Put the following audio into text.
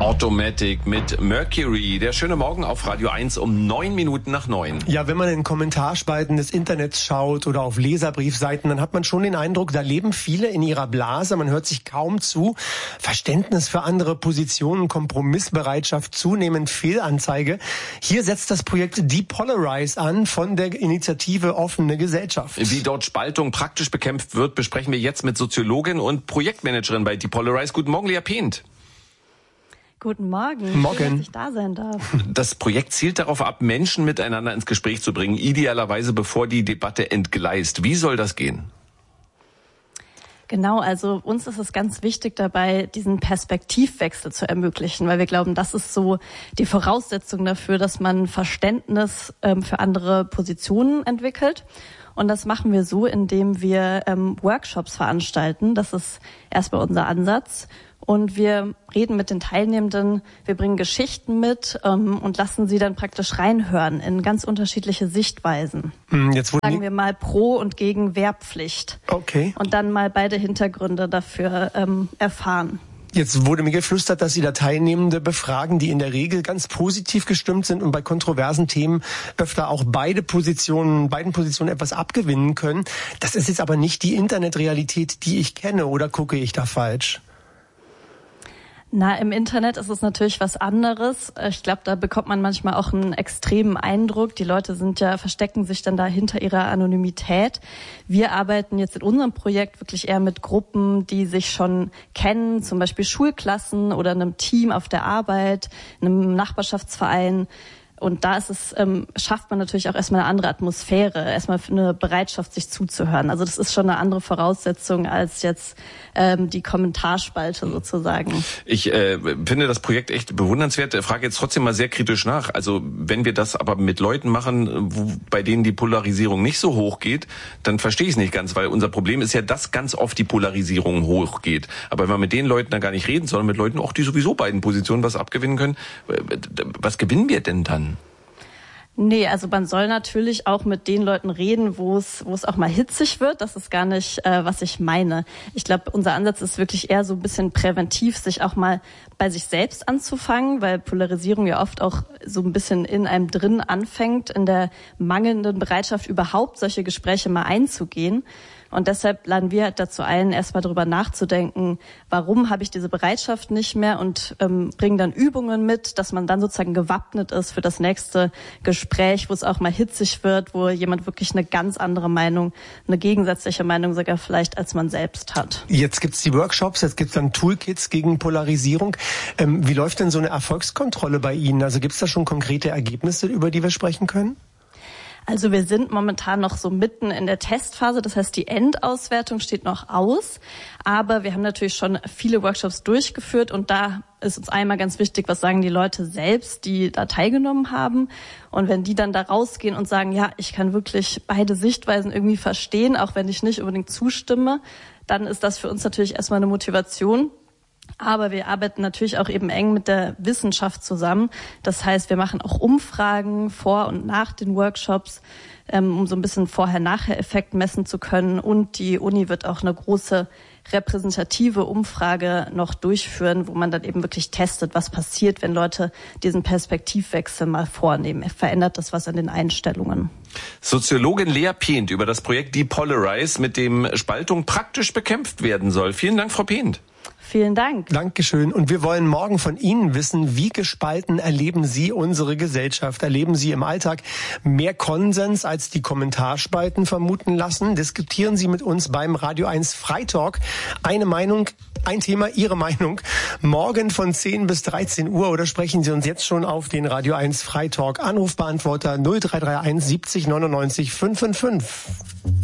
Automatic mit Mercury. Der schöne Morgen auf Radio 1 um 9:09. Ja, wenn man in Kommentarspalten des Internets schaut oder auf Leserbriefseiten, dann hat man schon den Eindruck, da leben viele in ihrer Blase, man hört sich kaum zu. Verständnis für andere Positionen, Kompromissbereitschaft, zunehmend Fehlanzeige. Hier setzt das Projekt Depolarize an von der Initiative Offene Gesellschaft. Wie dort Spaltung praktisch bekämpft wird, besprechen wir jetzt mit Soziologin und Projektmanagerin bei Depolarize. Guten Morgen, Lea Pehnt. Guten Morgen. Morgen. Schön, dass ich da sein darf. Das Projekt zielt darauf ab, Menschen miteinander ins Gespräch zu bringen, idealerweise bevor die Debatte entgleist. Wie soll das gehen? Genau, also uns ist es ganz wichtig dabei, diesen Perspektivwechsel zu ermöglichen, weil wir glauben, das ist so die Voraussetzung dafür, dass man Verständnis für andere Positionen entwickelt. Und das machen wir so, indem wir Workshops veranstalten. Das ist erstmal unser Ansatz. Und wir reden mit den Teilnehmenden, wir bringen Geschichten mit und lassen sie dann praktisch reinhören in ganz unterschiedliche Sichtweisen. Jetzt sagen wir mal Pro- und gegen Wehrpflicht. Okay. Und dann mal beide Hintergründe dafür erfahren. Jetzt wurde mir geflüstert, dass Sie da Teilnehmende befragen, die in der Regel ganz positiv gestimmt sind und bei kontroversen Themen öfter auch beiden Positionen etwas abgewinnen können. Das ist jetzt aber nicht die Internetrealität, die ich kenne, oder gucke ich da falsch? Na, im Internet ist es natürlich was anderes. Ich glaube, da bekommt man manchmal auch einen extremen Eindruck. Die Leute verstecken sich dann da hinter ihrer Anonymität. Wir arbeiten jetzt in unserem Projekt wirklich eher mit Gruppen, die sich schon kennen, zum Beispiel Schulklassen oder einem Team auf der Arbeit, einem Nachbarschaftsverein. Und da ist es, schafft man natürlich auch erstmal eine andere Atmosphäre, erstmal eine Bereitschaft, sich zuzuhören. Also das ist schon eine andere Voraussetzung als jetzt die Kommentarspalte sozusagen. Ich finde das Projekt echt bewundernswert. Ich frage jetzt trotzdem mal sehr kritisch nach. Also wenn wir das aber mit Leuten machen, bei denen die Polarisierung nicht so hoch geht, dann verstehe ich es nicht ganz, weil unser Problem ist ja, dass ganz oft die Polarisierung hoch geht. Aber wenn wir mit den Leuten dann gar nicht reden, sondern mit Leuten auch, die sowieso beiden Positionen was abgewinnen können, was gewinnen wir denn dann? Nee, also man soll natürlich auch mit den Leuten reden, wo es auch mal hitzig wird. Das ist gar nicht, was ich meine. Ich glaube, unser Ansatz ist wirklich eher so ein bisschen präventiv, sich auch mal bei sich selbst anzufangen, weil Polarisierung ja oft auch so ein bisschen in einem drin anfängt, in der mangelnden Bereitschaft, überhaupt solche Gespräche mal einzugehen. Und deshalb laden wir halt dazu ein, erstmal darüber nachzudenken, warum habe ich diese Bereitschaft nicht mehr, und bringen dann Übungen mit, dass man dann sozusagen gewappnet ist für das nächste Gespräch, wo es auch mal hitzig wird, wo jemand wirklich eine ganz andere Meinung, eine gegensätzliche Meinung sogar vielleicht als man selbst hat. Jetzt gibt's die Workshops, jetzt gibt's dann Toolkits gegen Polarisierung. Wie läuft denn so eine Erfolgskontrolle bei Ihnen? Also gibt's da schon konkrete Ergebnisse, über die wir sprechen können? Also wir sind momentan noch so mitten in der Testphase, das heißt, die Endauswertung steht noch aus, aber wir haben natürlich schon viele Workshops durchgeführt, und da ist uns einmal ganz wichtig, was sagen die Leute selbst, die da teilgenommen haben, und wenn die dann da rausgehen und sagen, ja, ich kann wirklich beide Sichtweisen irgendwie verstehen, auch wenn ich nicht unbedingt zustimme, dann ist das für uns natürlich erstmal eine Motivation. Aber wir arbeiten natürlich auch eben eng mit der Wissenschaft zusammen. Das heißt, wir machen auch Umfragen vor und nach den Workshops, um so ein bisschen Vorher-Nachher-Effekt messen zu können. Und die Uni wird auch eine große repräsentative Umfrage noch durchführen, wo man dann eben wirklich testet, was passiert, wenn Leute diesen Perspektivwechsel mal vornehmen. Verändert das was an den Einstellungen? Soziologin Lea Pehnt über das Projekt Depolarize, mit dem Spaltung praktisch bekämpft werden soll. Vielen Dank, Frau Pehnt. Vielen Dank. Dankeschön. Und wir wollen morgen von Ihnen wissen, wie gespalten erleben Sie unsere Gesellschaft? Erleben Sie im Alltag mehr Konsens, als die Kommentarspalten vermuten lassen? Diskutieren Sie mit uns beim Radio 1 Freitalk. Eine Meinung, ein Thema, Ihre Meinung. Morgen von 10 bis 13 Uhr, oder sprechen Sie uns jetzt schon auf den Radio 1 Freitalk Anrufbeantworter 0331 70 99 555.